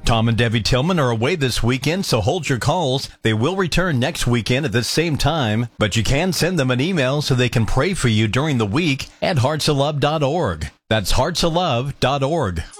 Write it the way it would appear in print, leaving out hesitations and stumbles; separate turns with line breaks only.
Tom and Debbie Tillman are away this weekend, so hold your calls. They will return next weekend at the same time, but you can send them an email so they can pray for you during the week at heartsoflove.org. That's heartsoflove.org.